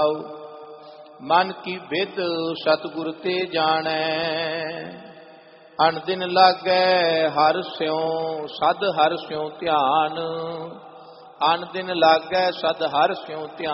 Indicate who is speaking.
Speaker 1: मन की बिद सतगुर ते जानै, अन दिन लागै हर स्यों सद हर स्यों ध्यान, अन दिन लागै सद हर स्यों ध्यान।